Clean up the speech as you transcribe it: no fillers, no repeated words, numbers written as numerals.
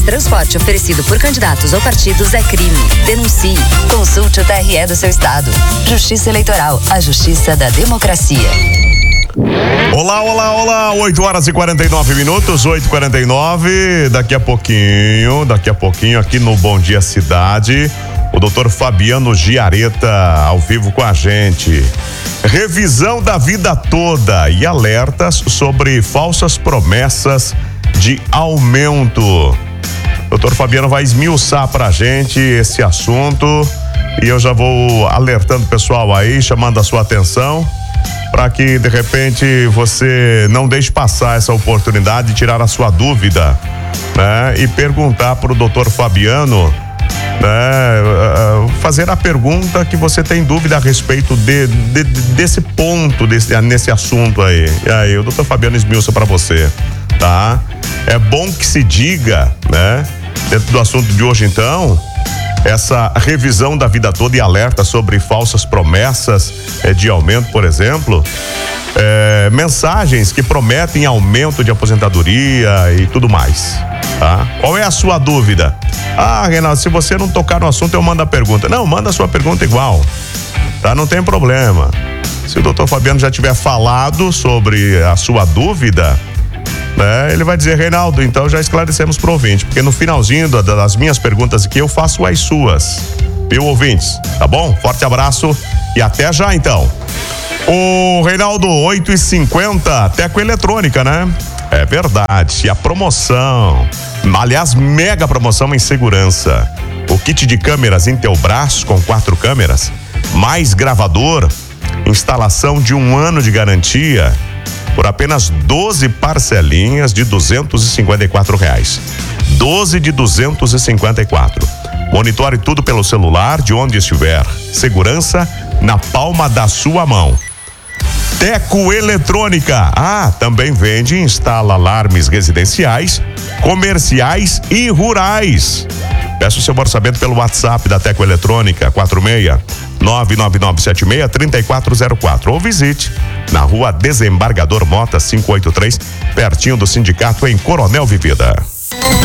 Transporte oferecido por candidatos ou partidos é crime. Denuncie. Consulte o TRE do seu estado. Justiça Eleitoral, a justiça da democracia. Olá, 8h49, 8h49. Daqui a pouquinho aqui no Bom Dia Cidade, o Dr. Fabiano Giareta ao vivo com a gente. Revisão da vida toda e alertas sobre falsas promessas de aumento. Dr. Fabiano vai esmiuçar pra gente esse assunto e eu já vou alertando o pessoal aí, chamando a sua atenção para que de repente você não deixe passar essa oportunidade de tirar a sua dúvida, né? E perguntar pro Dr. Fabiano, né? Fazer a pergunta que você tem dúvida a respeito desse ponto, nesse assunto aí. E aí, o Dr. Fabiano esmiuça para você, tá? É bom que se diga, né? Dentro do assunto de hoje, então, essa revisão da vida toda e alerta sobre falsas promessas de aumento, por exemplo, mensagens que prometem aumento de aposentadoria e tudo mais, tá? Qual é a sua dúvida? Ah, Renato, se você não tocar no assunto, eu mando a pergunta. Não, manda a sua pergunta igual, tá? Não tem problema. Se o doutor Fabiano já tiver falado sobre a sua dúvida, né, ele vai dizer: Reinaldo, então já esclarecemos pro ouvinte, porque no finalzinho das minhas perguntas aqui eu faço as suas, viu, ouvintes? Tá bom? Forte abraço e até já, então. O Reinaldo, 8h50, Teco Eletrônica, né? É verdade, e a promoção, aliás, mega promoção em segurança. O kit de câmeras Intelbras com 4 câmeras, mais gravador, instalação de 1 ano de garantia, por apenas 12 parcelinhas de R$254. 12 de 254. Monitore tudo pelo celular, de onde estiver. Segurança na palma da sua mão. Teco Eletrônica. Também vende e instala alarmes residenciais, comerciais e rurais. Peça o seu orçamento pelo WhatsApp da Teco Eletrônica, 46-99976-3404. Ou visite na Rua Desembargador Mota 583, pertinho do sindicato, em Coronel Vivida.